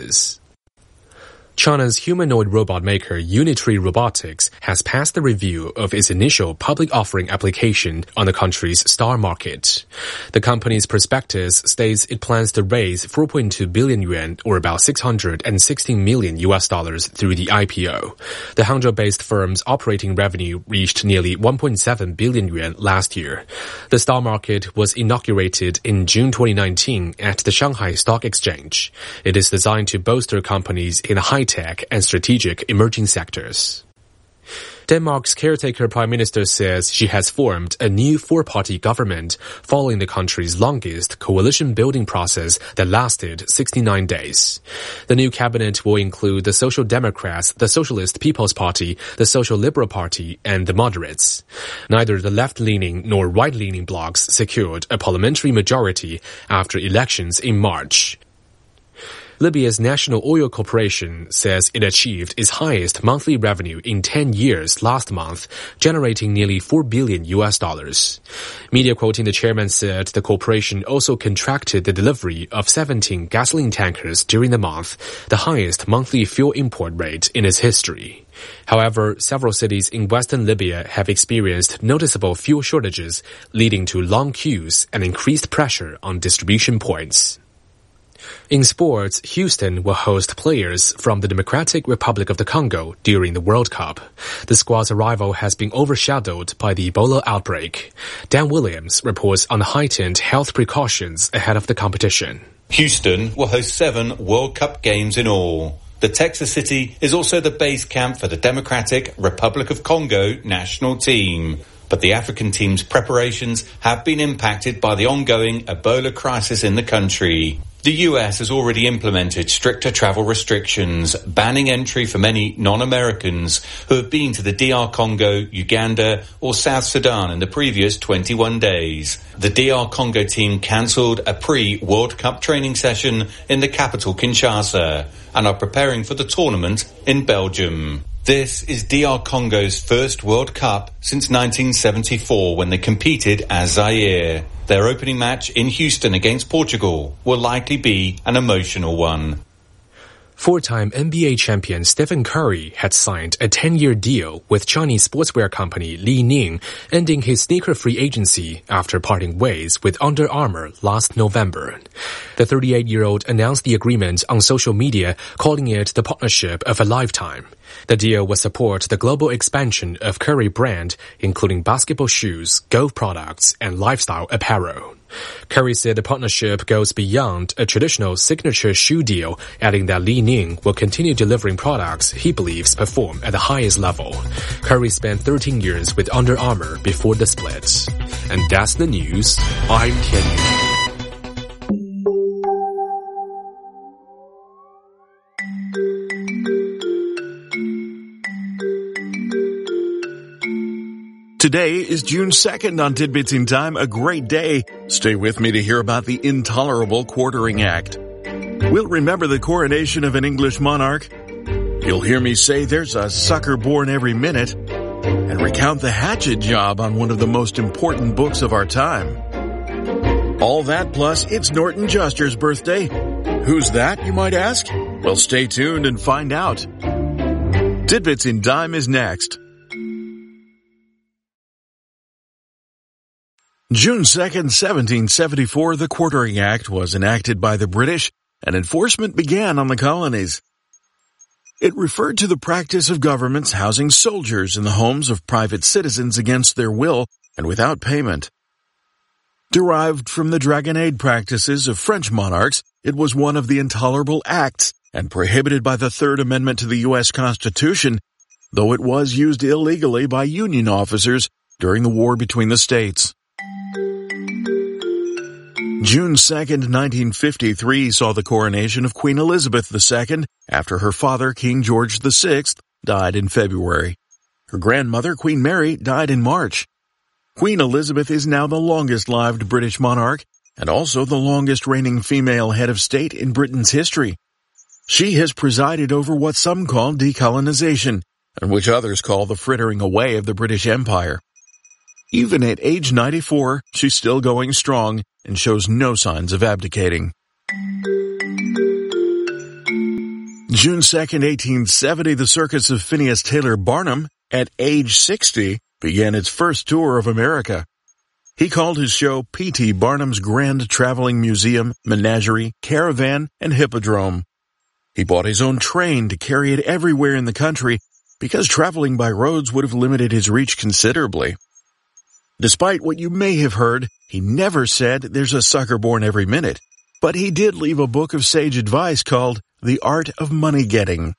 China's humanoid robot maker Unitree Robotics has passed the review of its initial public offering application on the country's STAR Market. The company's prospectus states it plans to raise 4.2 billion yuan, or about $616 million through the IPO. The Hangzhou-based firm's operating revenue reached nearly 1.7 billion yuan last year. The STAR Market was inaugurated in June 2019 at the Shanghai Stock Exchange. It is designed to bolster companies in high-tech and strategic emerging sectors. Denmark's caretaker prime minister says she has formed a new four-party government following the country's longest coalition-building process that lasted 69 days. The new cabinet will include the Social Democrats, the Socialist People's Party, the Social Liberal Party, and the Moderates. Neither the left-leaning nor right-leaning blocs secured a parliamentary majority after elections in March. Libya's National Oil Corporation says it achieved its highest monthly revenue in 10 years last month, generating nearly $4 billion. Media quoting the chairman said the corporation also contracted the delivery of 17 gasoline tankers during the month, the highest monthly fuel import rate in its history. However, several cities in western Libya have experienced noticeable fuel shortages, leading to long queues and increased pressure on distribution points. In sports, Houston will host players from the Democratic Republic of the Congo during the World Cup. The squad's arrival has been overshadowed by the Ebola outbreak. Dan Williams reports on the heightened health precautions ahead of the competition. Houston will host 7 World Cup games in all. The Texas city is also the base camp for the Democratic Republic of Congo national team. But the African team's preparations have been impacted by the ongoing Ebola crisis in the country. The US has already implemented stricter travel restrictions, banning entry for many non-Americans who have been to the DR Congo, Uganda or South Sudan in the previous 21 days. The DR Congo team cancelled a pre-World Cup training session in the capital Kinshasa and are preparing for the tournament in Belgium. This is DR Congo's first World Cup since 1974 when they competed as Zaire. Their opening match in Houston against Portugal will likely be an emotional one. Four-time NBA champion Stephen Curry had signed a 10-year deal with Chinese sportswear company Li Ning, ending his sneaker-free agency after parting ways with Under Armour last November. The 38-year-old announced the agreement on social media, calling it the partnership of a lifetime. The deal will support the global expansion of Curry brand, including basketball shoes, golf products, and lifestyle apparel. Curry said the partnership goes beyond a traditional signature shoe deal, adding that Li Ning will continue delivering products he believes perform at the highest level. Curry spent 13 years with Under Armour before the split. And that's the news. I'm Tian Yu. Today is June 2nd on Tidbits in Time, a great day. Stay with me to hear about the intolerable Quartering Act. We'll remember the coronation of an English monarch. You'll hear me say there's a sucker born every minute, and recount the hatchet job on one of the most important books of our time. All that plus it's Norton Juster's birthday. Who's that, you might ask? Well, stay tuned and find out. Tidbits in Time is next. June 2nd, 1774, the Quartering Act was enacted by the British, and enforcement began on the colonies. It referred to the practice of governments housing soldiers in the homes of private citizens against their will and without payment. Derived from the dragonnade practices of French monarchs, it was one of the intolerable acts and prohibited by the Third Amendment to the U.S. Constitution, though it was used illegally by Union officers during the war between the states. June 2nd, 1953 saw the coronation of Queen Elizabeth II after her father, King George VI, died in February. Her grandmother, Queen Mary, died in March. Queen Elizabeth is now the longest-lived British monarch and also the longest reigning female head of state in Britain's history. She has presided over what some call decolonization and which others call the frittering away of the British Empire. Even at age 94, she's still going strong and shows no signs of abdicating. June 2nd, 1870, the circus of Phineas Taylor Barnum, at age 60, began its first tour of America. He called his show P.T. Barnum's Grand Traveling Museum, Menagerie, Caravan, and Hippodrome. He bought his own train to carry it everywhere in the country because traveling by roads would have limited his reach considerably. Despite what you may have heard, he never said there's a sucker born every minute, but he did leave a book of sage advice called The Art of Money Getting.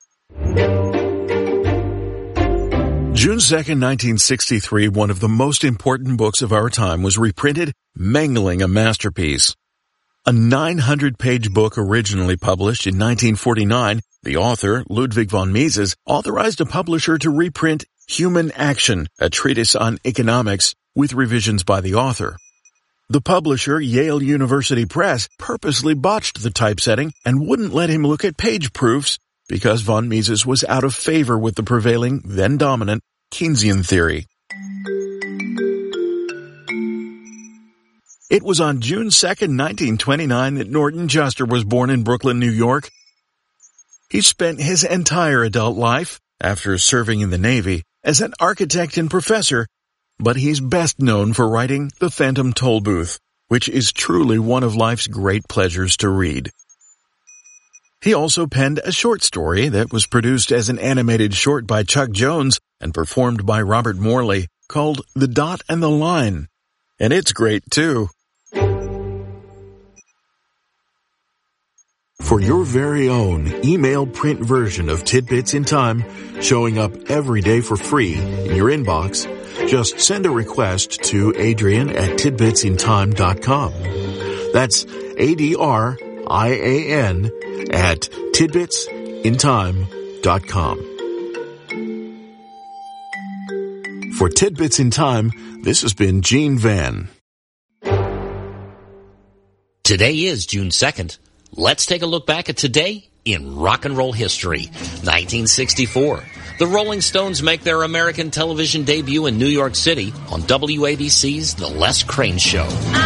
June 2nd, 1963, one of the most important books of our time was reprinted, mangling a masterpiece. A 900-page book originally published in 1949, the author, Ludwig von Mises, authorized a publisher to reprint Human Action, a treatise on economics, with revisions by the author. The publisher, Yale University Press, purposely botched the typesetting and wouldn't let him look at page proofs because von Mises was out of favor with the prevailing, then dominant, Keynesian theory. It was on June 2nd, 1929 that Norton Juster was born in Brooklyn, New York. He spent his entire adult life, after serving in the Navy, as an architect and professor, but he's best known for writing The Phantom Toll Booth, which is truly one of life's great pleasures to read. He also penned a short story that was produced as an animated short by Chuck Jones and performed by Robert Morley called The Dot and the Line. And it's great, too. For your very own email print version of Tidbits in Time, showing up every day for free in your inbox, just send a request to Adrian@tidbitsintime.com. That's ADRIAN at tidbitsintime.com. For Tidbits in Time, this has been Gene Van. Today is June 2nd. Let's take a look back at today in rock and roll history. 1964. The Rolling Stones make their American television debut in New York City on WABC's The Les Crane Show.